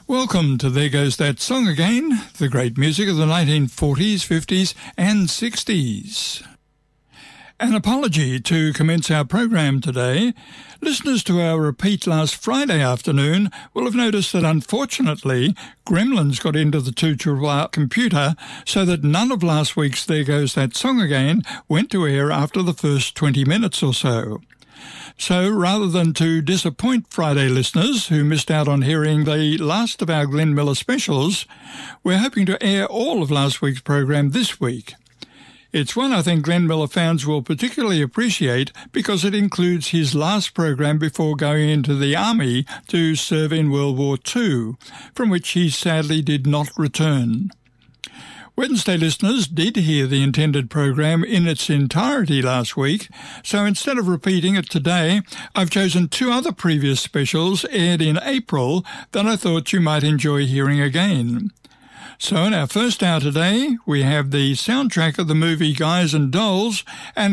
Welcome to There Goes That Song Again, the great music of the 1940s, 50s and 60s. An apology to commence our program today. Listeners to our repeat last Friday afternoon will have noticed that unfortunately Gremlins got into the 2RR computer so that none of last week's There Goes That Song Again went to air after the first 20 minutes or so. So rather than to disappoint Friday listeners who missed out on hearing the last of our Glenn Miller specials, we're hoping to air all of last week's program this week. It's one I think Glenn Miller fans will particularly appreciate because it includes his last program before going into the Army to serve in World War II, from which he sadly did not return. Wednesday listeners did hear the intended program in its entirety last week, so instead of repeating it today, I've chosen two other previous specials aired in April that I thought you might enjoy hearing again. So in our first hour today, we have the soundtrack of the movie Guys and Dolls, and